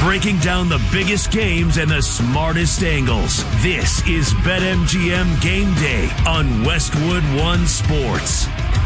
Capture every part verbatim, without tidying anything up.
breaking down the biggest games and the smartest angles. This is BetMGM Game Day on Westwood One Sports.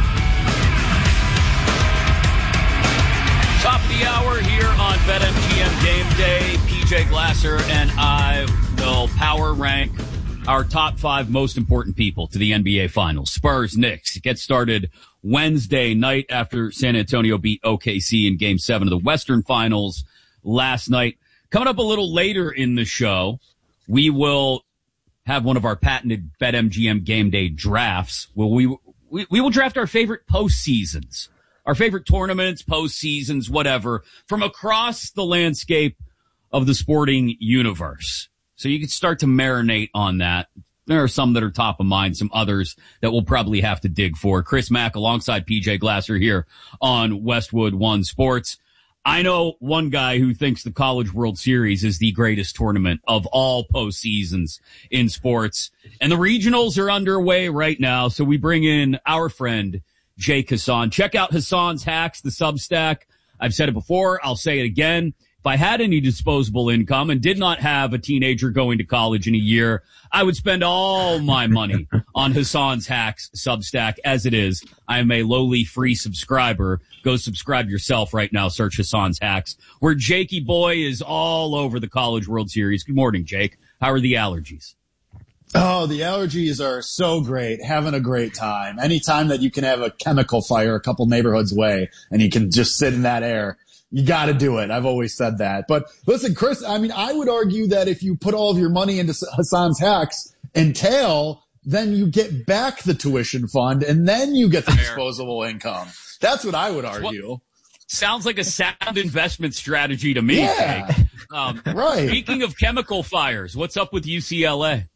Top of the hour here on BetMGM Game Day. P J Glasser and I will power rank our top five most important people to the N B A Finals. Spurs, Knicks. It gets started Wednesday night after San Antonio beat O K C in Game seven of the Western Finals last night. Coming up a little later in the show, we will have one of our patented BetMGM Game Day drafts. Well, we, we, we will draft our favorite postseasons, our favorite tournaments, postseasons, whatever, from across the landscape of the sporting universe. So you can start to marinate on that. There are some that are top of mind, some others that we'll probably have to dig for. Chris Mack alongside P J Glasser here on Westwood One Sports. I know one guy who thinks the College World Series is the greatest tournament of all postseasons in sports. And the regionals are underway right now, so we bring in our friend Jake Hassan. Check out Hassan's Hacks, the Substack. I've said it before, I'll say it again. If I had any disposable income and did not have a teenager going to college in a year, I would spend all my money on Hassan's Hacks Substack. As it is, I am a lowly free subscriber. Go subscribe yourself right now. Search Hassan's Hacks, where Jakey boy is all over the College World Series. Good morning, Jake. How are the allergies? Oh, the allergies are so great. Having a great time. Anytime that you can have a chemical fire a couple neighborhoods away and you can just sit in that air, you got to do it. I've always said that. But listen, Chris, I mean, I would argue that if you put all of your money into Hassan's Hacks and tail, then you get back the tuition fund and then you get the disposable income. That's what I would argue. Well, sounds like a sound investment strategy to me, yeah. Jake. Um, right. Speaking of chemical fires, what's up with U C L A?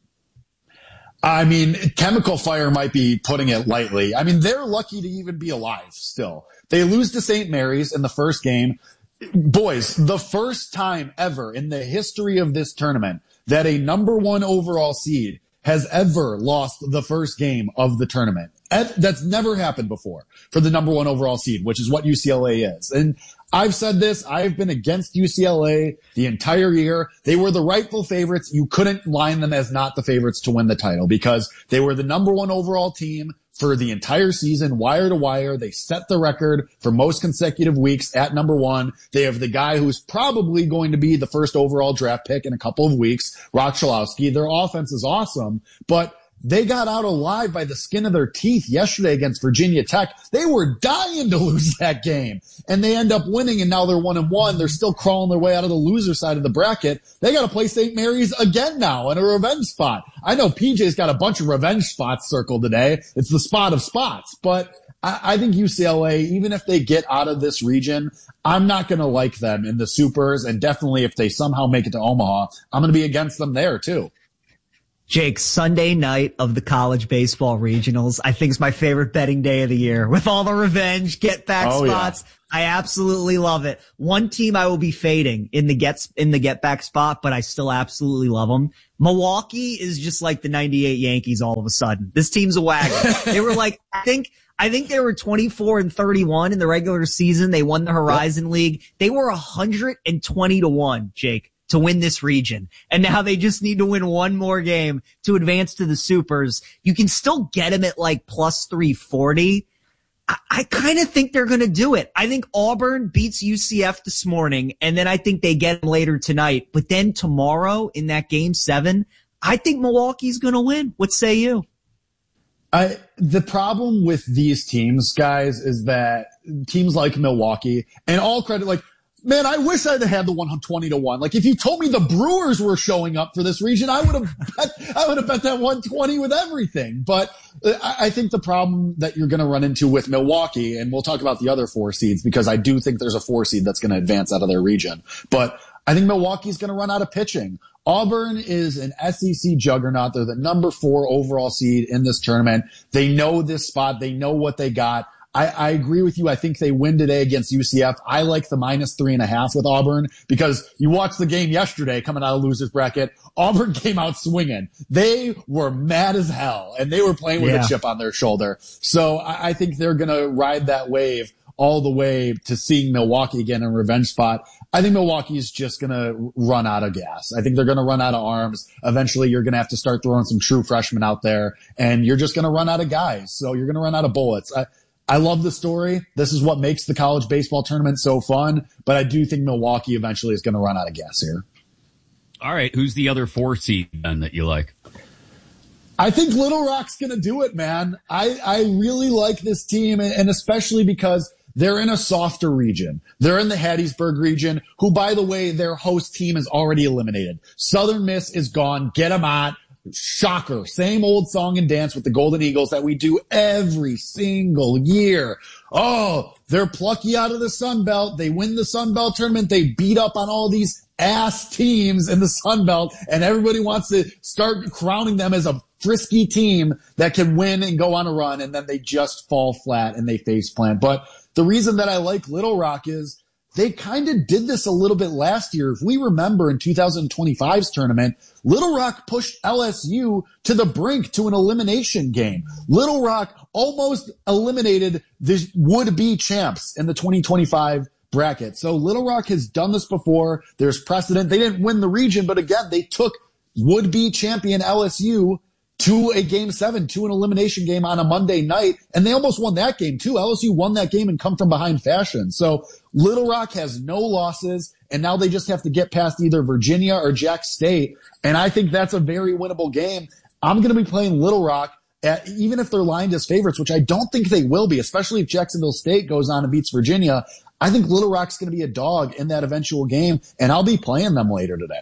I mean, chemical fire might be putting it lightly. I mean, they're lucky to even be alive still. They lose to Saint Mary's in the first game. Boys, the first time ever in the history of this tournament that a number one overall seed has ever lost the first game of the tournament. That's never happened before for the number one overall seed, which is what U C L A is. And I've said this, I've been against U C L A the entire year. They were the rightful favorites. You couldn't line them as not the favorites to win the title because they were the number one overall team for the entire season, wire to wire. They set the record for most consecutive weeks at number one. They have the guy who's probably going to be the first overall draft pick in a couple of weeks, Rock Chalowski. Their offense is awesome, but they got out alive by the skin of their teeth yesterday against Virginia Tech. They were dying to lose that game, and they end up winning, and now they're one and one. They're still crawling their way out of the loser side of the bracket. They got to play Saint Mary's again now in a revenge spot. I know P J's got a bunch of revenge spots circled today. It's the spot of spots, but I, I think U C L A, even if they get out of this region, I'm not going to like them in the supers, and definitely if they somehow make it to Omaha, I'm going to be against them there too. Jake, Sunday night of the college baseball regionals, I think is my favorite betting day of the year. With all the revenge, get back oh, spots, yeah. I absolutely love it. One team I will be fading in the gets in the get back spot, but I still absolutely love them. Milwaukee is just like the ninety-eight Yankees all of a sudden. This team's a wagon. They were like, I think, I think they were twenty-four and thirty-one in the regular season. They won the Horizon yep. League. They were one hundred twenty to one, Jake, to win this region. And now they just need to win one more game to advance to the supers. You can still get them at like plus three forty. I, I kind of think they're going to do it. I think Auburn beats U C F this morning, and then I think they get them later tonight. But then tomorrow in that game seven, I think Milwaukee's going to win. What say you? I, the problem with these teams, guys, is that teams like Milwaukee, and all credit, like, man, I wish I'd have had the one hundred twenty to one. Like, if you told me the Brewers were showing up for this region, I would have bet, I would have bet that one twenty with everything. But I think the problem that you're going to run into with Milwaukee, and we'll talk about the other four seeds because I do think there's a four seed that's going to advance out of their region. But I think Milwaukee's going to run out of pitching. Auburn is an S E C juggernaut. They're the number four overall seed in this tournament. They know this spot. They know what they got. I, I agree with you. I think they win today against U C F. I like the minus three and a half with Auburn because you watched the game yesterday coming out of losers bracket. Auburn came out swinging. They were mad as hell, and they were playing with yeah. a chip on their shoulder. So I, I think they're going to ride that wave. all the way to seeing Milwaukee again in a revenge spot. I think Milwaukee is just going to run out of gas. I think they're going to run out of arms. Eventually, you're going to have to start throwing some true freshmen out there, and you're just going to run out of guys. So you're going to run out of bullets. I, I love the story. This is what makes the college baseball tournament so fun, but I do think Milwaukee eventually is going to run out of gas here. All right. Who's the other four seed then that you like? I think Little Rock's going to do it, man. I, I really like this team, and especially because they're in a softer region. They're in the Hattiesburg region, who, by the way, their host team is already eliminated. Southern Miss is gone. Get them out. Shocker. Same old song and dance with the Golden Eagles that we do every single year. Oh, they're plucky out of the Sun Belt. They win the Sun Belt tournament. They beat up on all these ass teams in the Sun Belt, and everybody wants to start crowning them as a frisky team that can win and go on a run, and then they just fall flat and they face plant. But the reason that I like Little Rock is they kind of did this a little bit last year. If we remember in two thousand twenty-five's tournament, Little Rock pushed L S U to the brink to an elimination game. Little Rock almost eliminated the would-be champs in the twenty twenty-five bracket. So Little Rock has done this before. There's precedent. They didn't win the region, but again, they took would-be champion L S U to a game seven, to an elimination game on a Monday night. And they almost won that game too. L S U won that game and come from behind fashion. So Little Rock has no losses, and now they just have to get past either Virginia or Jack State. And I think that's a very winnable game. I'm going to be playing Little Rock, at, even if they're lined as favorites, which I don't think they will be, especially if Jacksonville State goes on and beats Virginia. I think Little Rock's going to be a dog in that eventual game, and I'll be playing them later today.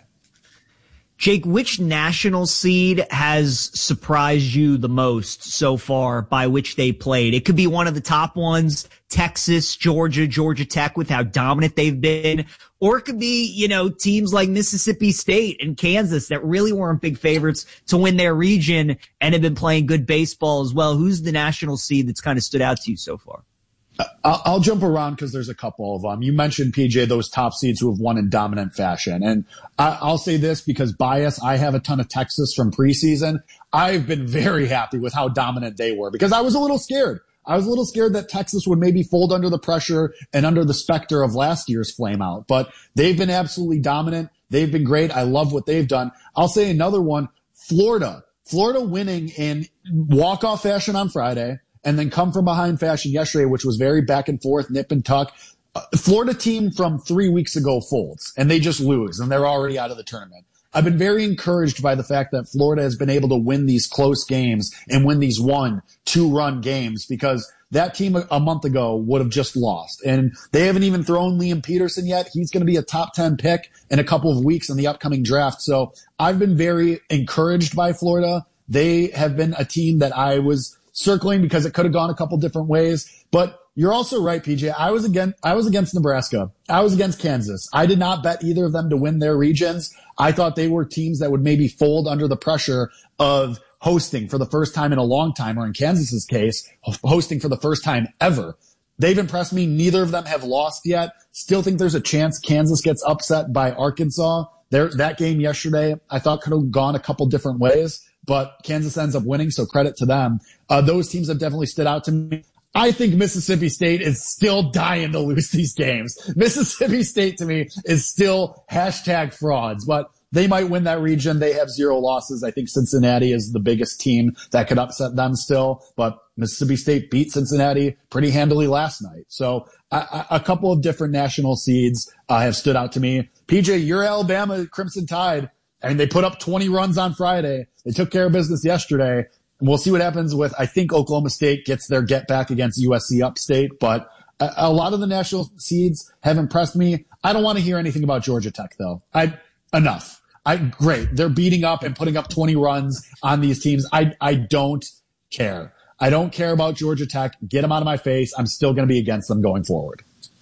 Jake, which national seed has surprised you the most so far by which they played? It could be one of the top ones, Texas, Georgia, Georgia Tech, with how dominant they've been. Or it could be, you know, teams like Mississippi State and Kansas that really weren't big favorites to win their region and have been playing good baseball as well. Who's the national seed that's kind of stood out to you so far? I'll jump around because there's a couple of them. You mentioned, P J, those top seeds who have won in dominant fashion. And I'll say this because bias, I have a ton of Texas from preseason. I've been very happy with how dominant they were because I was a little scared. I was a little scared that Texas would maybe fold under the pressure and under the specter of last year's flame out. But they've been absolutely dominant. They've been great. I love what they've done. I'll say another one, Florida. Florida winning in walk-off fashion on Friday, and then come from behind fashion yesterday, which was very back and forth, nip and tuck. Uh, Florida team from three weeks ago folds, and they just lose, and they're already out of the tournament. I've been very encouraged by the fact that Florida has been able to win these close games and win these one, two-run games because that team a, a month ago would have just lost. And they haven't even thrown Liam Peterson yet. He's going to be a top ten pick in a couple of weeks in the upcoming draft. So I've been very encouraged by Florida. They have been a team that I was circling because it could have gone a couple different ways. But you're also right, P J. I was against, I was against Nebraska. I was against Kansas. I did not bet either of them to win their regions. I thought they were teams that would maybe fold under the pressure of hosting for the first time in a long time, or in Kansas's case, hosting for the first time ever. They've impressed me. Neither of them have lost yet. Still think there's a chance Kansas gets upset by Arkansas. There, that game yesterday, I thought could have gone a couple different ways, but Kansas ends up winning, so credit to them. Uh, those teams have definitely stood out to me. I think Mississippi State is still dying to lose these games. Mississippi State, to me, is still hashtag frauds, but they might win that region. They have zero losses. I think Cincinnati is the biggest team that could upset them still, but Mississippi State beat Cincinnati pretty handily last night. So a, a couple of different national seeds uh, have stood out to me. P J, your Alabama Crimson Tide, I mean, they put up twenty runs on Friday. They took care of business yesterday. And we'll see what happens with, I think Oklahoma State gets their get back against U S C upstate, but a, a lot of the national seeds have impressed me. I don't want to hear anything about Georgia Tech though. I, enough. I, great. They're beating up and putting up twenty runs on these teams. I, I don't care. I don't care about Georgia Tech. Get them out of my face. I'm still going to be against them going forward.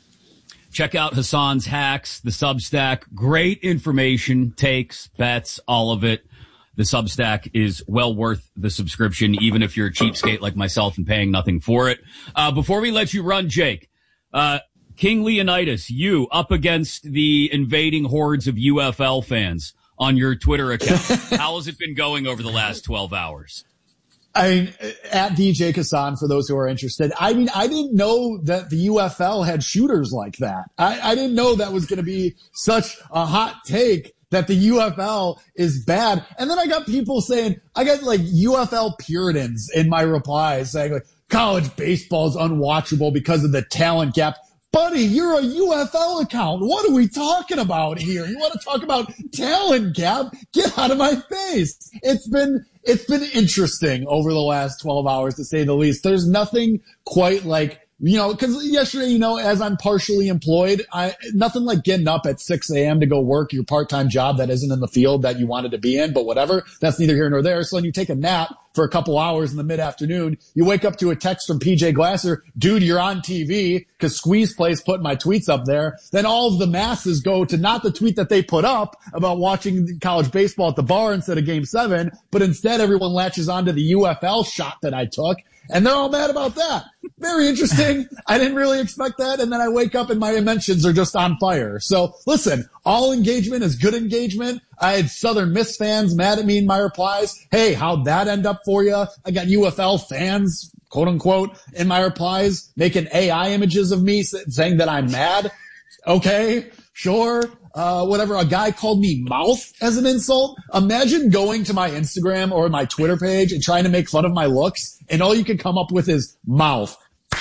Check out Hassan's Hacks, the Substack. Great information, takes, bets, all of it. The Substack is well worth the subscription, even if you're a cheapskate like myself and paying nothing for it. Uh, before we let you run, Jake, uh, King Leonidas, you up against the invading hordes of U F L fans on your Twitter account. How has it been going over the last twelve hours? I mean, at D J Kassan, for those who are interested. I mean, I didn't know that the U F L had shooters like that. I, I didn't know that was going to be such a hot take that the U F L is bad. And then I got people saying, I got like U F L Puritans in my replies saying like, college baseball is unwatchable because of the talent gap. Buddy, you're a U F L account. What are we talking about here? You want to talk about talent gap? Get out of my face. It's been, it's been interesting over the last twelve hours, to say the least. There's nothing quite like, you know, cause yesterday, you know, as I'm partially employed, I, nothing like getting up at six a.m. to go work your part-time job that isn't in the field that you wanted to be in, but whatever. That's neither here nor there. So then you take a nap for a couple hours in the mid-afternoon. You wake up to a text from P J Glasser, dude, you're on T V, cause Squeeze Play's putting my tweets up there. Then all of the masses go to not the tweet that they put up about watching college baseball at the bar instead of game seven, but instead everyone latches onto the U F L shot that I took. And they're all mad about that. Very interesting. I didn't really expect that. And then I wake up and my mentions are just on fire. So listen, all engagement is good engagement. I had Southern Miss fans mad at me in my replies. Hey, how'd that end up for you? I got U F L fans, quote unquote, in my replies making A I images of me saying that I'm mad. Okay, sure. Uh, whatever. A guy called me mouth as an insult. Imagine going to my Instagram or my Twitter page and trying to make fun of my looks, and all you can come up with is mouth.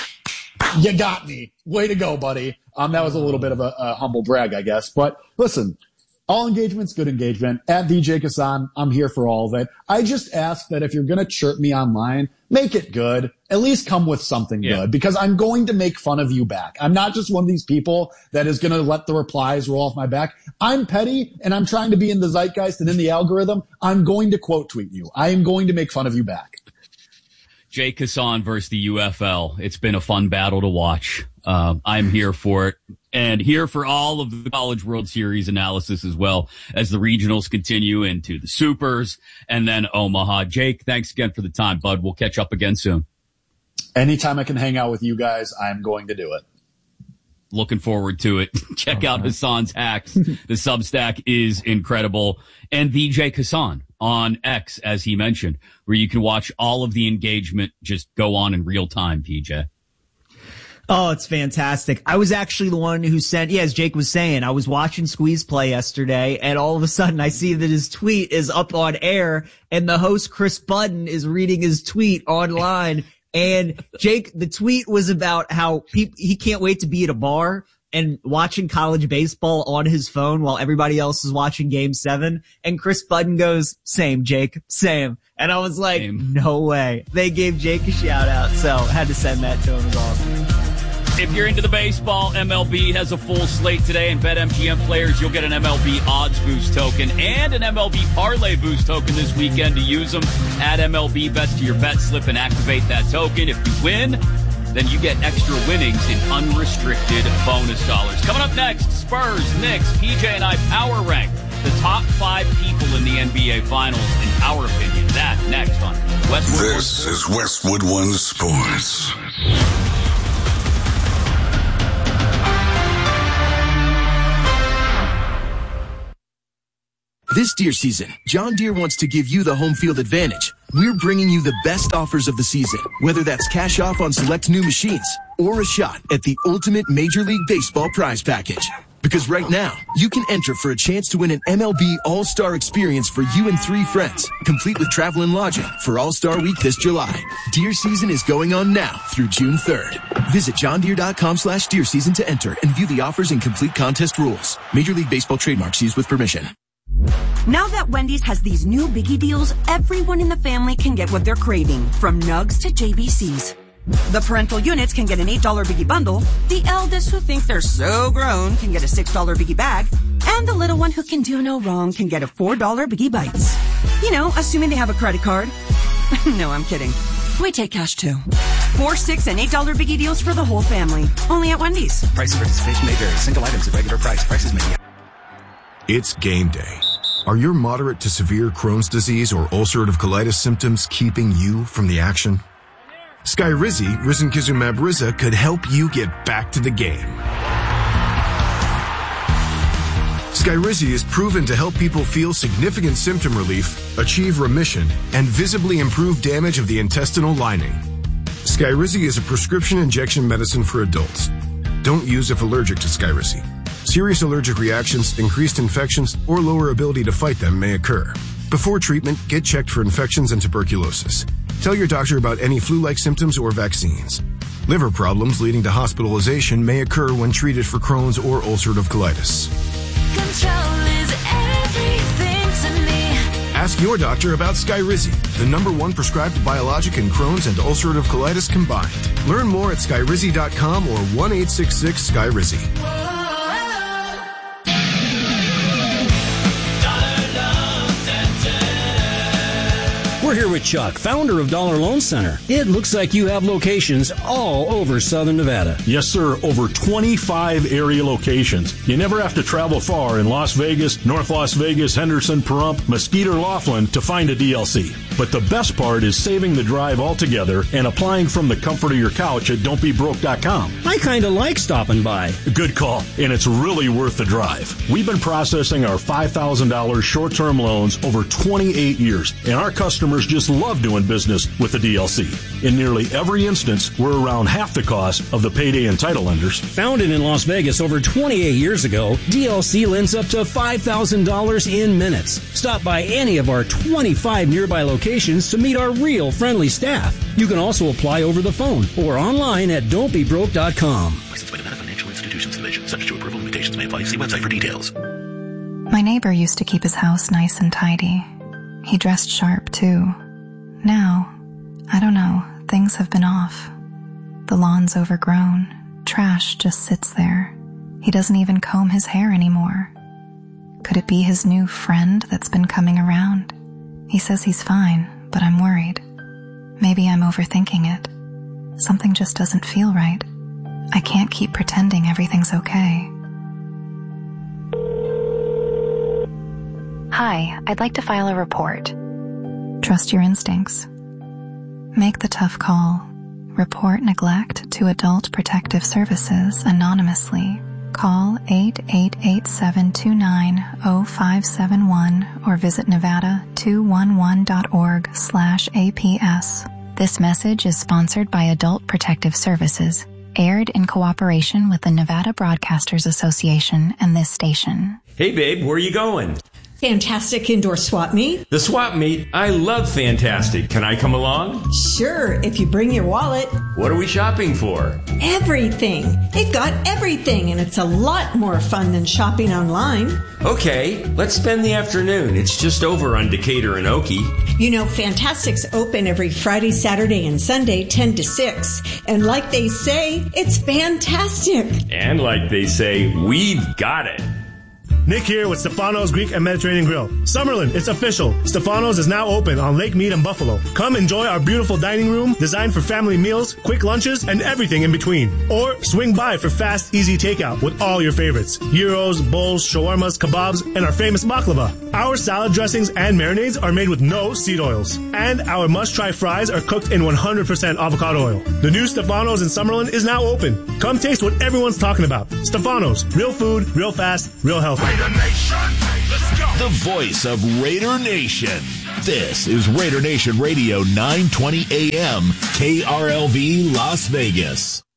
You got me. Way to go, buddy. Um, that was a little bit of a, a humble brag, I guess. But listen, all engagement's good engagement. At D J Kassan, I'm here for all of it. I just ask that if you're going to chirp me online, make it good. At least come with something yeah. good, because I'm going to make fun of you back. I'm not just one of these people that is going to let the replies roll off my back. I'm petty, and I'm trying to be in the zeitgeist and in the algorithm. I'm going to quote tweet you. I am going to make fun of you back. Jay Kassan versus the U F L. It's been a fun battle to watch. Uh, I'm here for it, and here for all of the College World Series analysis as well as the regionals continue into the Supers and then Omaha. Jake, thanks again for the time, bud. We'll catch up again soon. Anytime I can hang out with you guys, I'm going to do it. Looking forward to it. Check out Hassan's hacks. The Substack is incredible. And V J Kassan on X, as he mentioned, where you can watch all of the engagement just go on in real time, P J. Oh, it's fantastic. I was actually the one who sent, yeah, as Jake was saying, I was watching Squeeze Play yesterday, and all of a sudden I see that his tweet is up on air, and the host, Chris Budden, is reading his tweet online. And Jake, the tweet was about how he, he can't wait to be at a bar and watching college baseball on his phone while everybody else is watching game seven. And Chris Budden goes, same, Jake, same. And I was like, same. No way. They gave Jake a shout out. So I had to send that to him as well. If you're into the baseball, M L B has a full slate today, and BetMGM players, you'll get an M L B Odds Boost token and an M L B Parlay Boost token this weekend to use them. Add M L B bets to your bet slip and activate that token. If you win, then you get extra winnings in unrestricted bonus dollars. Coming up next, Spurs, Knicks, P J and I power rank the top five people in the N B A Finals in our opinion. That next on Westwood. This is Westwood One Sports. This Deere season, John Deere wants to give you the home field advantage. We're bringing you the best offers of the season, whether that's cash off on select new machines or a shot at the ultimate Major League Baseball prize package. Because right now, you can enter for a chance to win an M L B All-Star experience for you and three friends, complete with travel and lodging for All-Star Week this July. Deer season is going on now through June third. Visit johndeere.com slash deer season to enter and view the offers and complete contest rules. Major League Baseball trademarks used with permission. Now that Wendy's has these new biggie deals, everyone in the family can get what they're craving, from nugs to J B Cs. The parental units can get an eight dollar biggie bundle, the eldest who think they're so grown can get a six dollar biggie bag, and the little one who can do no wrong can get a four dollar biggie bites. You know, assuming they have a credit card. No, I'm kidding. We take cash too. Four, six, and eight dollar biggie deals for the whole family. Only at Wendy's. Price of participation may vary. Single items at regular price. Prices may be... It's game day. Are your moderate to severe Crohn's disease or ulcerative colitis symptoms keeping you from the action? Skyrizi, risankizumab Riza, could help you get back to the game. Skyrizi is proven to help people feel significant symptom relief, achieve remission, and visibly improve damage of the intestinal lining. Skyrizi is a prescription injection medicine for adults. Don't use if allergic to Skyrizi. Serious allergic reactions, increased infections, or lower ability to fight them may occur. Before treatment, get checked for infections and tuberculosis. Tell your doctor about any flu-like symptoms or vaccines. Liver problems leading to hospitalization may occur when treated for Crohn's or ulcerative colitis. Control is everything to me. Ask your doctor about Skyrizi, the number one prescribed biologic in Crohn's and ulcerative colitis combined. Learn more at skyrizi dot com or one eight six six Skyrizi. We're here with Chuck, founder of Dollar Loan Center. It looks like you have locations all over Southern Nevada. Yes, sir. Over twenty-five area locations. You never have to travel far in Las Vegas, North Las Vegas, Henderson, Pahrump, Mesquite, or Laughlin to find a D L C. But the best part is saving the drive altogether and applying from the comfort of your couch at don't be broke dot com. I kind of like stopping by. Good call, and it's really worth the drive. We've been processing our five thousand dollars short-term loans over twenty-eight years, and our customers just love doing business with the D L C. In nearly every instance, we're around half the cost of the payday and title lenders. Founded in Las Vegas over twenty-eight years ago, D L C lends up to five thousand dollars in minutes. Stop by any of our twenty-five nearby locations to meet our real friendly staff. You can also apply over the phone or online at don't be broke dot com. Licensed by Nevada Financial Institutions Division. Subject to approval, limitations may apply. See website for details. My neighbor used to keep his house nice and tidy. He dressed sharp, too. Now, I don't know, things have been off. The lawn's overgrown. Trash just sits there. He doesn't even comb his hair anymore. Could it be his new friend that's been coming around? He says he's fine, but I'm worried. Maybe I'm overthinking it. Something just doesn't feel right. I can't keep pretending everything's okay. Hi, I'd like to file a report. Trust your instincts. Make the tough call. Report neglect to Adult Protective Services anonymously. Call eight eight eight, seven two nine, zero five seven one or visit nevada two one one dot org slash A P S. This message is sponsored by Adult Protective Services, aired in cooperation with the Nevada Broadcasters Association and this station. Hey babe, where are you going? Fantastic Indoor Swap Meet. The Swap Meet? I love Fantastic. Can I come along? Sure, if you bring your wallet. What are we shopping for? Everything. They've got everything, and it's a lot more fun than shopping online. Okay, let's spend the afternoon. It's just over on Decatur and Okie. You know, Fantastic's open every Friday, Saturday, and Sunday, ten to six. And like they say, it's fantastic. And like they say, we've got it. Nick here with Stefano's Greek and Mediterranean Grill. Summerlin, it's official. Stefano's is now open on Lake Mead and Buffalo. Come enjoy our beautiful dining room designed for family meals, quick lunches, and everything in between. Or swing by for fast, easy takeout with all your favorites. Gyros, bowls, shawarmas, kebabs, and our famous baklava. Our salad dressings and marinades are made with no seed oils. And our must-try fries are cooked in one hundred percent avocado oil. The new Stefano's in Summerlin is now open. Come taste what everyone's talking about. Stefano's. Real food, real fast, real healthy. Raider Nation, let's go. The voice of Raider Nation. This is Raider Nation Radio nine twenty A M, K R L V Las Vegas.